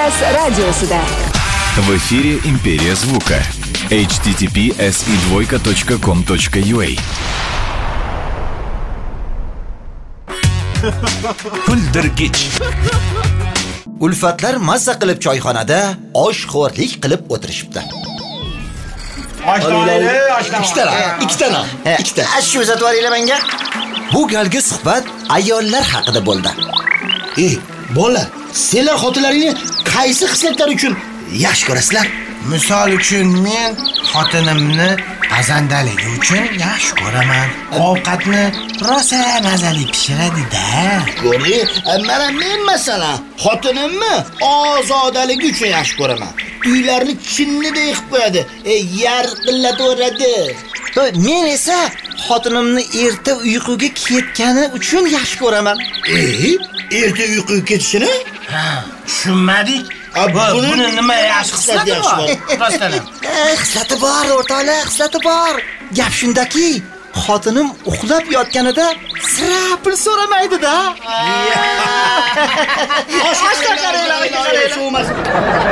Aras radiosida. В эфире «Империя звука». http://si2.com.ua Kuldirgich. Ulfatlar mazza qilib choyxonada oshxo'rlik qilib o'tirishibdi. Ikkita. Shu uzatib yuboringlar menga. Bu galgi suhbat ayollar haqida bo'ldi. Bola, senlar xotinlaringni qaysi xislatlar uchun yaxshi ko'rasizlar? Misol uchun men xotinimni pazandaligi uchun yaxshi ko'raman. Ovqatni rosa mazali pishiradi-da. Ko'ring, mana men masalan xotinimni ozodaligi uchun yaxshi ko'raman. Uylarni chinnidek qilib qo'yadi, yarqillatib. Men esa xotinimni erta uyquga ketgani uchun yaxshi ko'raman. Erta uyquga ketishini? Tushunmadik. Buni nima yaxshi xislati bor? Rostdan. Xislati bor, o'rtoqlar, xislati bor. Gap shundaki, xotinim uxlab yotganida sira pul so'ramaydi-da. Oshqashqa qaranglar.